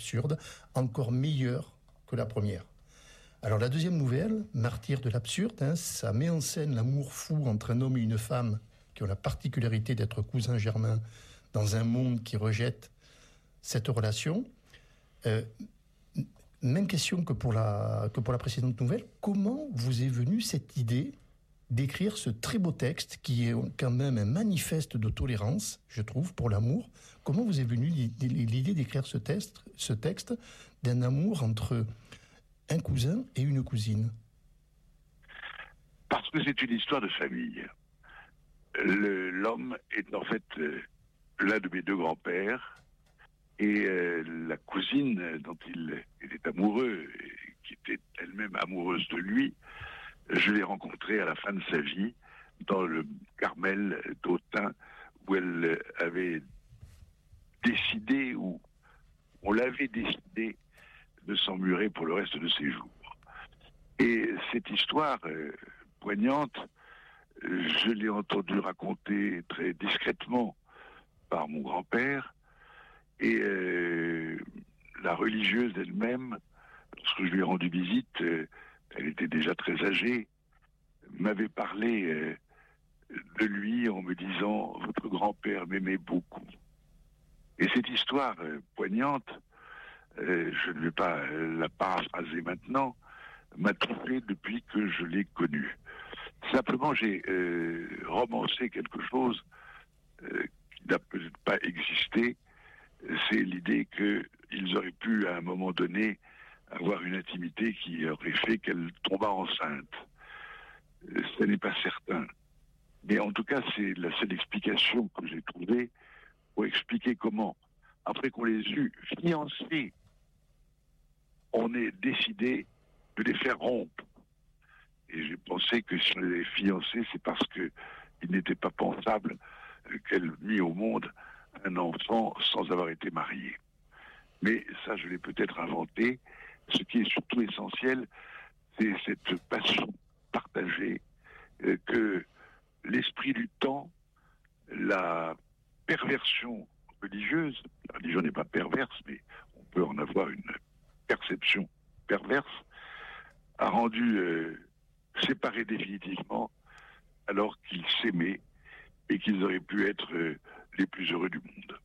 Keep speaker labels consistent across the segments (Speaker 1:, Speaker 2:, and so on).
Speaker 1: l'absurde, encore meilleure que la première. Alors la deuxième nouvelle, Martyr de l'absurde, ça met en scène l'amour fou entre un homme et une femme qui ont la particularité d'être cousins germains dans un monde qui rejette cette relation. Même question que pour la précédente nouvelle. Comment vous est venue cette idée d'écrire ce très beau texte qui est quand même un manifeste de tolérance, je trouve, pour l'amour? Comment vous est venue l'idée d'écrire ce texte d'un amour entre un cousin et une cousine?
Speaker 2: Parce que c'est une histoire de famille. L'homme est en fait l'un de mes deux grands-pères, et la cousine dont il était amoureux, et qui était elle-même amoureuse de lui, je l'ai rencontrée à la fin de sa vie dans le Carmel d'Autun, où elle avait décidé, ou on l'avait décidé de s'emmurer pour le reste de ses jours. Et cette histoire poignante, je l'ai entendue raconter très discrètement par mon grand-père, et la religieuse elle-même, lorsque je lui ai rendu visite, elle était déjà très âgée, m'avait parlé de lui en me disant « Votre grand-père m'aimait beaucoup ». Et cette histoire poignante, je ne vais pas la paraphraser maintenant, m'a troublé depuis que je l'ai connu. Simplement, j'ai romancé quelque chose qui n'a peut-être pas existé. C'est l'idée qu'ils auraient pu, à un moment donné, avoir une intimité qui aurait fait qu'elle tomba enceinte. Ce n'est pas certain. Mais en tout cas, c'est la seule explication que j'ai trouvée pour expliquer comment, après qu'on les eut fiancés, on est décidé de les faire rompre. Et j'ai pensé que si on les avait fiancés, c'est parce qu'il n'était pas pensable qu'elle mit au monde un enfant sans avoir été mariée. Mais ça, je l'ai peut-être inventé. Ce qui est surtout essentiel, c'est cette passion partagée que l'esprit du temps, la perversion religieuse, la religion n'est pas perverse, mais on peut en avoir une perception perverse, a rendu séparés définitivement alors qu'ils s'aimaient et qu'ils auraient pu être les plus heureux du monde.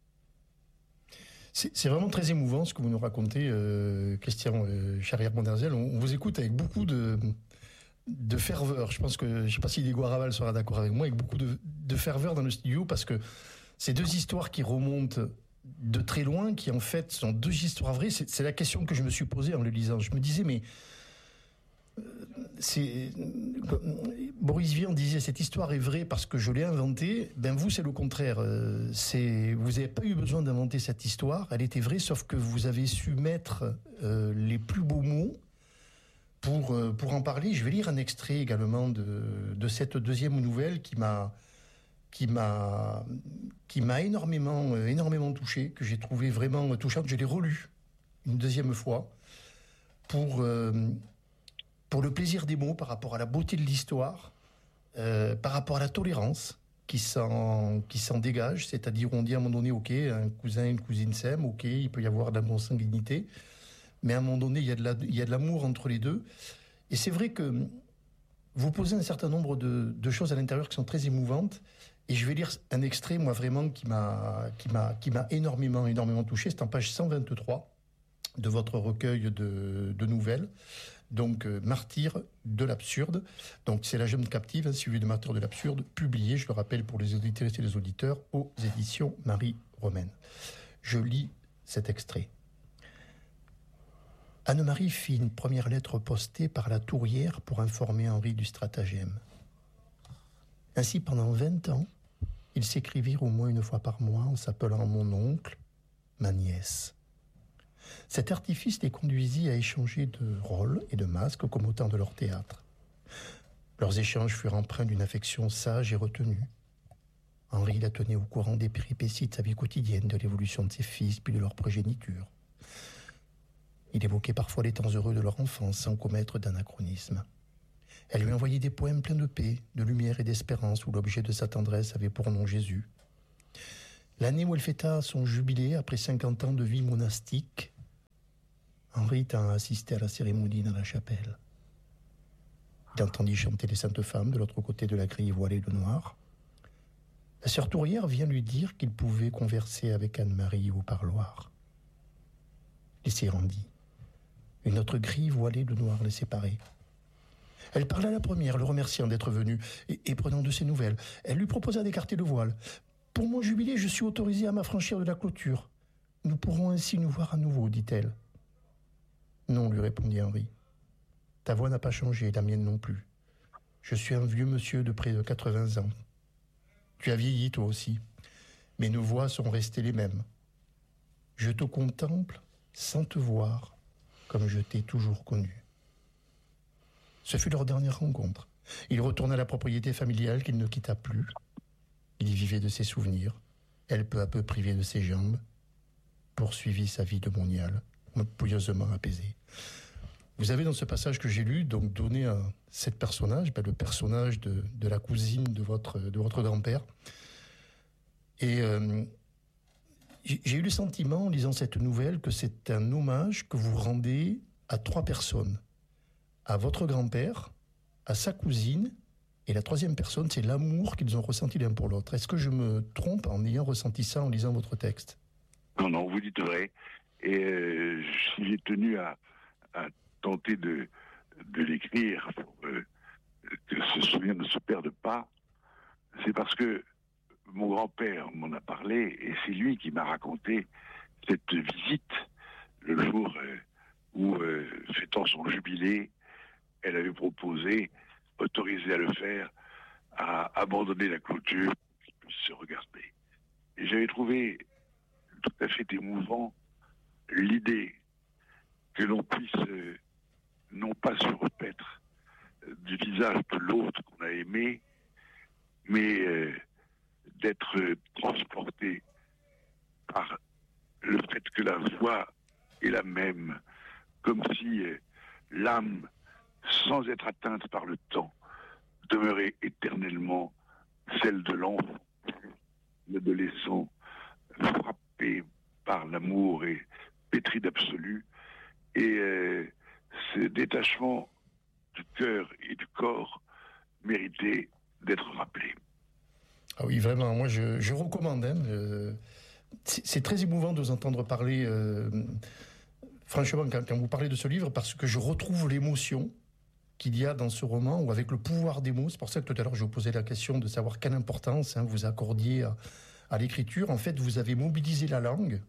Speaker 1: C'est vraiment très émouvant ce que vous nous racontez, Christian Charrière-Bonderzel. On vous écoute avec beaucoup de ferveur. Je ne sais pas si Diego Raval sera d'accord avec moi, avec beaucoup de ferveur dans le studio, parce que ces deux histoires qui remontent de très loin, qui en fait sont deux histoires vraies, c'est la question que je me suis posée en le lisant. Je me disais, mais Boris Vian disait cette histoire est vraie parce que je l'ai inventée. Ben vous, c'est le contraire. Vous n'avez pas eu besoin d'inventer cette histoire. Elle était vraie, sauf que vous avez su mettre les plus beaux mots pour en parler. Je vais lire un extrait également de cette deuxième nouvelle qui m'a énormément touché, que j'ai trouvé vraiment touchante. Je l'ai relu une deuxième fois pour le plaisir des mots, par rapport à la beauté de l'histoire, par rapport à la tolérance qui s'en dégage, c'est-à-dire on dit à un moment donné, ok, un cousin et une cousine s'aiment, ok, il peut y avoir de la consanguinité, mais à un moment donné, il y a de l'amour entre les deux. Et c'est vrai que vous posez un certain nombre de choses à l'intérieur qui sont très émouvantes, et je vais lire un extrait, moi, vraiment, qui m'a énormément touché. C'est en page 123 de votre recueil de nouvelles. Donc, Martyr de l'absurde. Donc, c'est La jeune captive, suivi de Martyr de l'absurde, publié, je le rappelle pour les auditrices et les auditeurs, aux éditions Marie-Romaine. Je lis cet extrait. Anne-Marie fit une première lettre postée par la Tourière pour informer Henri du stratagème. Ainsi, pendant 20 ans, ils s'écrivirent au moins une fois par mois en s'appelant mon oncle, ma nièce. Cet artifice les conduisit à échanger de rôles et de masques comme au temps de leur théâtre. Leurs échanges furent empreints d'une affection sage et retenue. Henri la tenait au courant des péripéties de sa vie quotidienne, de l'évolution de ses fils, puis de leur progéniture. Il évoquait parfois les temps heureux de leur enfance sans commettre d'anachronisme. Elle lui envoyait des poèmes pleins de paix, de lumière et d'espérance où l'objet de sa tendresse avait pour nom Jésus. L'année où elle fêta son jubilé après 50 ans de vie monastique, Henri tint à assister à la cérémonie dans la chapelle. Il entendit chanter les saintes femmes de l'autre côté de la grille voilée de noir. La sœur Tourière vient lui dire qu'il pouvait converser avec Anne-Marie au parloir. Il s'y rendit. Une autre grille voilée de noir les séparait. Elle parla à la première, le remerciant d'être venue et prenant de ses nouvelles. Elle lui proposa d'écarter le voile. « Pour mon jubilé, je suis autorisée à m'affranchir de la clôture. Nous pourrons ainsi nous voir à nouveau, dit-elle. »« Non, lui répondit Henri. Ta voix n'a pas changé, la mienne non plus. Je suis un vieux monsieur de près de 80 ans. Tu as vieilli toi aussi, mais nos voix sont restées les mêmes. Je te contemple sans te voir, comme je t'ai toujours connu. » Ce fut leur dernière rencontre. Il retourna à la propriété familiale qu'il ne quitta plus. Il y vivait de ses souvenirs. Elle, peu à peu privée de ses jambes, poursuivit sa vie de moniale, pieusement apaisée. Vous avez dans ce passage que j'ai lu donc donné à cet personnage, le personnage de la cousine de votre grand-père. Et j'ai eu le sentiment, en lisant cette nouvelle, que c'est un hommage que vous rendez à 3 personnes. À votre grand-père, à sa cousine, et la 3e personne, c'est l'amour qu'ils ont ressenti l'un pour l'autre. Est-ce que je me trompe en ayant ressenti ça en lisant votre texte?
Speaker 2: Non, vous dites vrai. Et si j'ai tenu à tenter de l'écrire pour que ce souvenir ne se perde pas, c'est parce que mon grand-père m'en a parlé et c'est lui qui m'a raconté cette visite le jour où, fêtant son jubilé, elle avait proposé, autorisé à le faire, à abandonner la clôture pour qu'il puisse se regarder. Et j'avais trouvé tout à fait émouvant l'idée que l'on puisse non pas se repaître du visage de l'autre qu'on a aimé, mais d'être transporté par le fait que la voix est la même, comme si l'âme, sans être atteinte par le temps, demeurait éternellement celle de l'enfant, l'adolescent, frappé par l'amour et pétri d'absolu. Et ce détachement du cœur et du corps méritait d'être rappelé.
Speaker 1: Ah oui, vraiment, moi je recommande. C'est très émouvant de vous entendre parler, franchement, quand vous parlez de ce livre, parce que je retrouve l'émotion qu'il y a dans ce roman, ou avec le pouvoir des mots. C'est pour ça que tout à l'heure je vous posais la question de savoir quelle importance vous accordiez à l'écriture. En fait, vous avez mobilisé la langue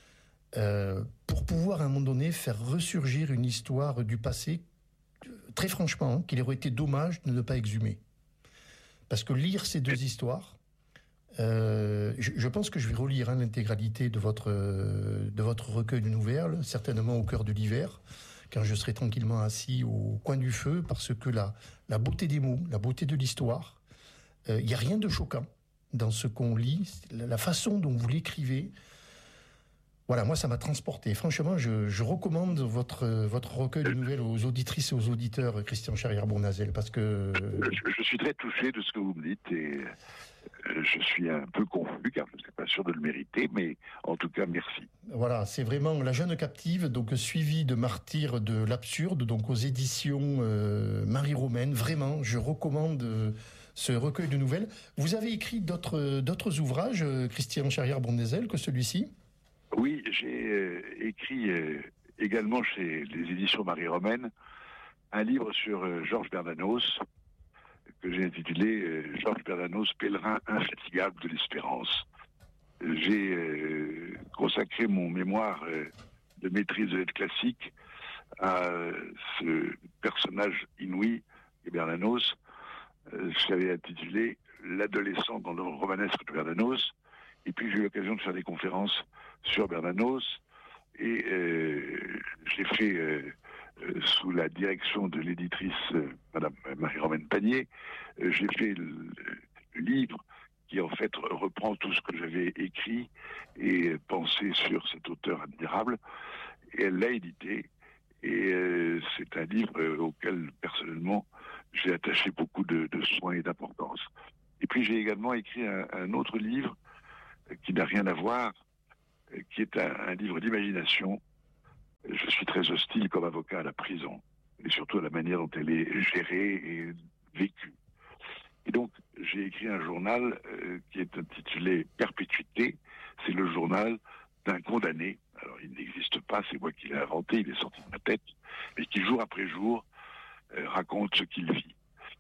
Speaker 1: pour pouvoir à un moment donné faire ressurgir une histoire du passé, très franchement, qu'il aurait été dommage de ne pas exhumer. Parce que lire ces 2 histoires, je pense que je vais relire l'intégralité de votre recueil de nouvelles, certainement au cœur de l'hiver, quand je serai tranquillement assis au coin du feu, parce que la beauté des mots, la beauté de l'histoire, il n'y a rien de choquant dans ce qu'on lit, la façon dont vous l'écrivez. Voilà, moi ça m'a transporté. Franchement, je recommande votre recueil de nouvelles aux auditrices et aux auditeurs, Christian Charrière-Bournazel, parce que...
Speaker 2: Je suis très touché de ce que vous me dites et je suis un peu confus car je ne suis pas sûr de le mériter, mais en tout cas, merci.
Speaker 1: Voilà, c'est vraiment La Jeune Captive, donc suivi de Martyrs de l'Absurde, donc aux éditions Marie-Romaine. Vraiment, je recommande ce recueil de nouvelles. Vous avez écrit d'autres ouvrages, Christian Charrière-Bournazel, que celui-ci?
Speaker 2: Oui, j'ai écrit également chez les éditions Marie-Romaine un livre sur Georges Bernanos, que j'ai intitulé Georges Bernanos, pèlerin infatigable de l'espérance. J'ai consacré mon mémoire de maîtrise de lettres classiques à ce personnage inouï, Bernanos. J'avais intitulé L'adolescent dans le romanesque de Bernanos. Et puis j'ai eu l'occasion de faire des conférences sur Bernanos et j'ai fait sous la direction de l'éditrice Madame Marie-Romaine Panier, j'ai fait le livre qui en fait reprend tout ce que j'avais écrit et pensé sur cet auteur admirable, et elle l'a édité, et c'est un livre auquel personnellement j'ai attaché beaucoup de soins et d'importance. Et puis j'ai également écrit un autre livre qui n'a rien à voir, qui est un livre d'imagination. Je suis très hostile comme avocat à la prison, et surtout à la manière dont elle est gérée et vécue. Et donc, j'ai écrit un journal qui est intitulé Perpétuité. C'est le journal d'un condamné. Alors, il n'existe pas, c'est moi qui l'ai inventé, il est sorti de ma tête, mais qui, jour après jour, raconte ce qu'il vit.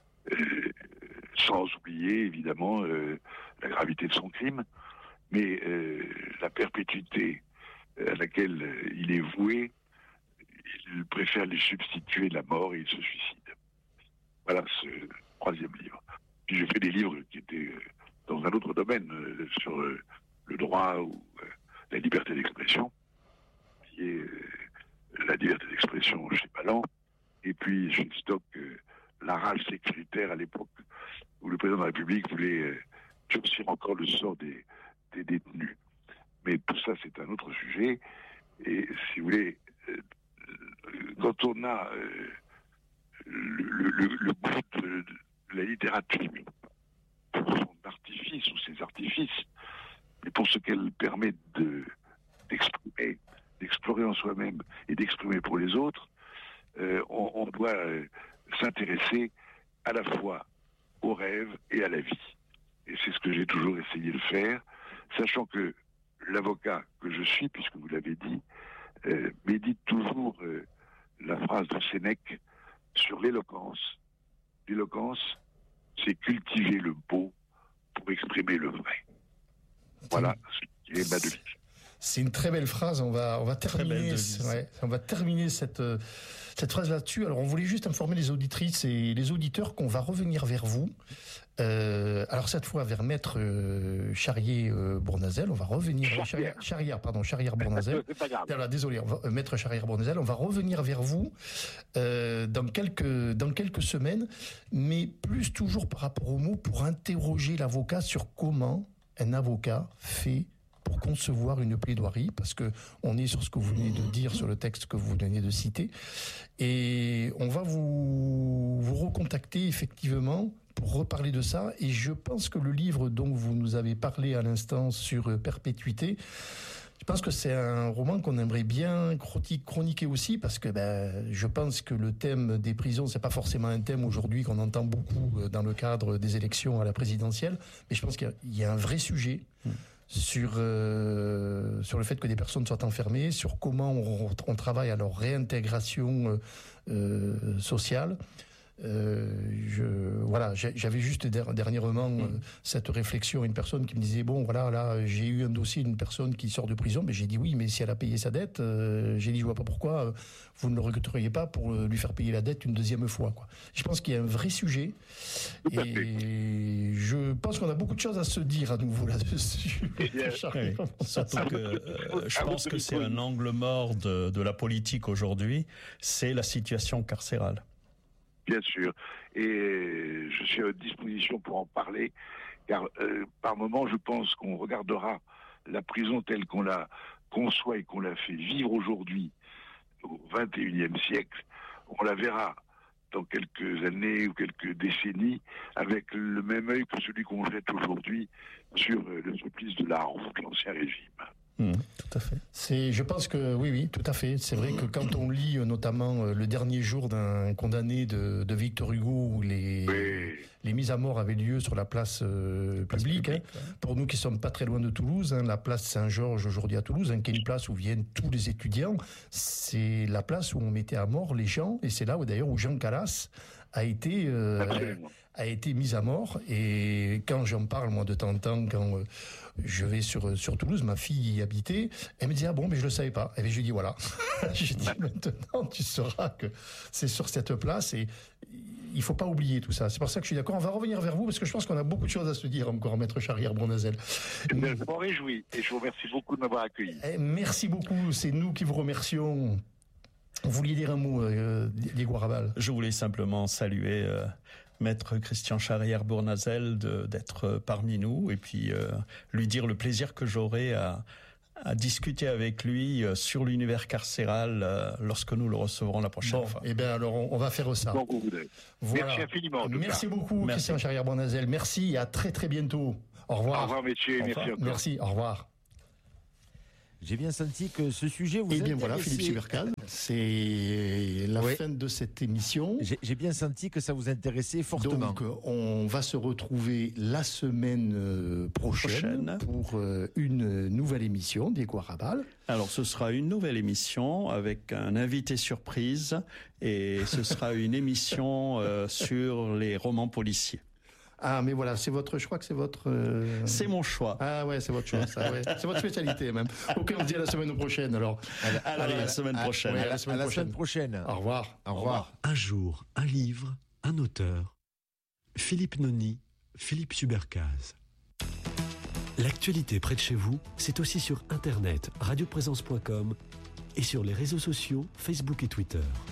Speaker 2: Sans oublier, évidemment, la gravité de son crime, mais la perpétuité à laquelle il est voué, il préfère lui substituer la mort et il se suicide. Voilà ce troisième livre. Puis j'ai fait des livres qui étaient dans un autre domaine, sur le droit ou la liberté d'expression, qui est la liberté d'expression chez Balland. Et puis j'ai stock la rage sécuritaire à l'époque où le président de la République voulait durcir encore le sort des détenus. Mais tout ça, c'est un autre sujet. Et si vous voulez, quand on a le goût de la littérature pour son artifice ou ses artifices, et pour ce qu'elle permet d'exprimer, d'explorer en soi-même et d'exprimer pour les autres, on doit s'intéresser à la fois au rêve et à la vie. Et c'est ce que j'ai toujours essayé de faire, sachant que l'avocat que je suis, puisque vous l'avez dit, médite toujours la phrase de Sénèque sur l'éloquence. L'éloquence, c'est cultiver le beau pour exprimer le vrai. Voilà ce qui est ma devise.
Speaker 1: C'est une très belle phrase. On va terminer, on va terminer cette phrase là-dessus. Alors, on voulait juste informer les auditrices et les auditeurs qu'on va revenir vers vous. Alors, cette fois, vers Maître Charrière-Bournazel. On va revenir... Charrière-Bournazel.
Speaker 2: C'est pas grave.
Speaker 1: Alors, désolé, Maître Charrière-Bournazel. On va revenir vers vous dans quelques semaines, mais plus toujours par rapport aux mots, pour interroger l'avocat sur comment un avocat fait pour concevoir une plaidoirie, parce que on est sur ce que vous venez de dire, sur le texte que vous venez de citer, et on va vous recontacter effectivement pour reparler de ça. Et je pense que le livre dont vous nous avez parlé à l'instant sur Perpétuité, je pense que c'est un roman qu'on aimerait bien chroniquer aussi, parce que je pense que le thème des prisons, c'est pas forcément un thème aujourd'hui qu'on entend beaucoup dans le cadre des élections à la présidentielle, mais je pense qu'il y a un vrai sujet sur le fait que des personnes soient enfermées, sur comment on travaille à leur réintégration sociale. J'avais juste dernièrement cette réflexion, une personne qui me disait là j'ai eu un dossier d'une personne qui sort de prison, mais j'ai dit oui, mais si elle a payé sa dette, j'ai dit je vois pas pourquoi vous ne le recruteriez pas pour lui faire payer la dette une deuxième fois, quoi. Je pense qu'il y a un vrai sujet et je pense qu'on a beaucoup de choses à se dire à nouveau là-dessus.
Speaker 3: Surtout que je pense que c'est un angle mort de la politique aujourd'hui, c'est la situation carcérale.
Speaker 2: Bien sûr. Et je suis à votre disposition pour en parler, car par moment, je pense qu'on regardera la prison telle qu'on la conçoit et qu'on la fait vivre aujourd'hui, au XXIe siècle. On la verra dans quelques années ou quelques décennies avec le même œil que celui qu'on jette aujourd'hui sur le supplice de la honte de l'Ancien Régime.
Speaker 3: Tout à fait.
Speaker 1: Je pense que oui, tout à fait. C'est vrai que quand on lit notamment le dernier jour d'un condamné de Victor Hugo, où les mises à mort avaient lieu sur la place publique, pour nous qui sommes pas très loin de Toulouse, la place Saint-Georges aujourd'hui à Toulouse, qui est une place où viennent tous les étudiants, c'est la place où on mettait à mort les gens, et c'est là où d'ailleurs où Jean Calas a été mis à mort. Et quand j'en parle, moi, de temps en temps, quand je vais sur Toulouse, ma fille y habitait, elle me dit « Ah bon, mais je le savais pas ». Et je lui dis « Voilà ». Je dis « Maintenant, tu sauras que c'est sur cette place et il faut pas oublier tout ça ». C'est pour ça que je suis d'accord. On va revenir vers vous parce que je pense qu'on a beaucoup de choses à se dire encore, Maître Charrière-Bournazel.
Speaker 2: Je m'en réjouis et je vous remercie beaucoup de m'avoir accueilli.
Speaker 1: Merci beaucoup. C'est nous qui vous remercions. Vous vouliez dire un mot, Diego Arrabal?
Speaker 3: Je voulais simplement saluer Maître Christian Charrière-Bournazel d'être parmi nous et puis lui dire le plaisir que j'aurai à discuter avec lui sur l'univers carcéral lorsque nous le recevrons la prochaine fois.
Speaker 1: Eh bien alors on va faire ça.
Speaker 2: Voilà. Merci infiniment.
Speaker 1: Merci beaucoup, Christian Charrière-Bournazel. Merci et à très très bientôt. Au revoir.
Speaker 2: Au revoir, messieurs.
Speaker 1: Merci, au revoir.
Speaker 4: J'ai bien senti que ce sujet vous
Speaker 1: Eh bien
Speaker 4: intéressait.
Speaker 1: voilà, Philippe Subercase, c'est la fin de cette émission.
Speaker 4: J'ai bien senti que ça vous intéressait fortement.
Speaker 1: Donc, on va se retrouver la semaine prochaine pour une nouvelle émission d'Ego Arabal.
Speaker 3: Alors, ce sera une nouvelle émission avec un invité surprise et ce sera une émission sur les romans policiers.
Speaker 1: Ah, mais voilà, c'est votre, je crois que c'est votre...
Speaker 3: C'est mon choix.
Speaker 1: Ah ouais, c'est votre choix, ça, ouais. C'est votre spécialité même. Ok, on se dit à la semaine prochaine alors.
Speaker 3: Allez, à la semaine prochaine.
Speaker 1: Ouais,
Speaker 4: À la semaine prochaine.
Speaker 1: Au revoir.
Speaker 4: Au revoir.
Speaker 5: Un jour, un livre, un auteur. Philippe Noni, Philippe Subercase. L'actualité près de chez vous, c'est aussi sur Internet, radioprésence.com et sur les réseaux sociaux, Facebook et Twitter.